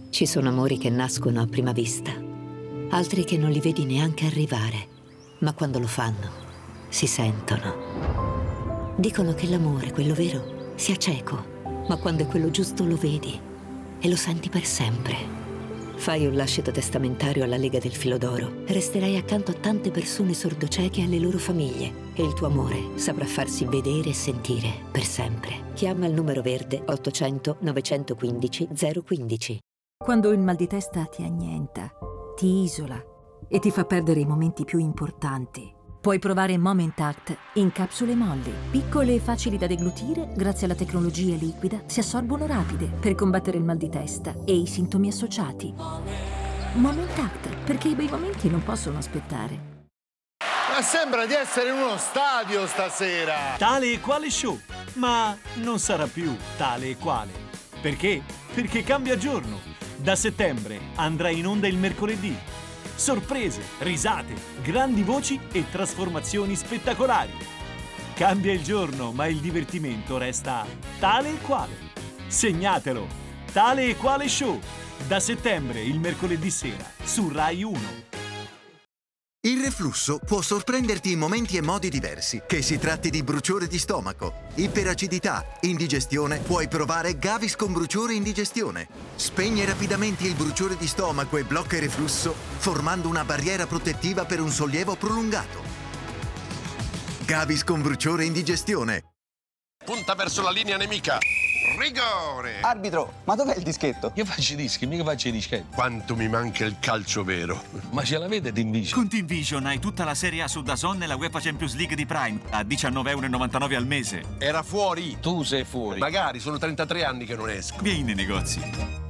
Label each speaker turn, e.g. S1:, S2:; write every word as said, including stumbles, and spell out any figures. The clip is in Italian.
S1: Ci sono amori che nascono a prima vista, altri che non li vedi neanche arrivare, ma quando lo fanno, si sentono. Dicono che l'amore, quello vero, sia cieco, ma quando è quello giusto lo vedi e lo senti per sempre. Fai un lascito testamentario alla Lega del Filo d'Oro. Resterai accanto a tante persone sordocieche e alle loro famiglie. E il tuo amore saprà farsi vedere e sentire per sempre. Chiama il numero verde ottocento novecentoquindici zero quindici.
S2: Quando il mal di testa ti annienta, ti isola e ti fa perdere i momenti più importanti, puoi provare Moment Act in capsule molli. Piccole e facili da deglutire, grazie alla tecnologia liquida, si assorbono rapide per combattere il mal di testa e i sintomi associati. Moment Act, perché i bei momenti non possono aspettare.
S3: Ma sembra di essere in uno stadio stasera.
S4: Tale e quale show, ma non sarà più tale e quale. Perché? Perché cambia giorno. Da settembre andrà in onda il mercoledì. Sorprese, risate, grandi voci e trasformazioni spettacolari. Cambia il giorno, ma il divertimento resta tale e quale. Segnatelo! Tale e quale show. Da settembre, il mercoledì sera, su Rai uno.
S5: Il reflusso può sorprenderti in momenti e modi diversi, che si tratti di bruciore di stomaco, iperacidità, indigestione, puoi provare Gaviscon bruciore indigestione. Spegne rapidamente il bruciore di stomaco e blocca il reflusso, formando una barriera protettiva per un sollievo prolungato. Gaviscon bruciore indigestione.
S6: Punta verso la linea nemica. Rigore!
S7: Arbitro, ma dov'è il dischetto?
S8: Io faccio i dischi, mica faccio i dischetti.
S6: Quanto mi manca il calcio vero.
S8: Ma ce l'avete Team Vision?
S9: Con Team Vision hai tutta la Serie A su DAZN e la UEFA Champions League di Prime a diciannove e novantanove euro al mese.
S6: Era fuori.
S8: Tu sei fuori.
S6: Magari, sono trentatré anni che non esco.
S9: Vieni nei negozi.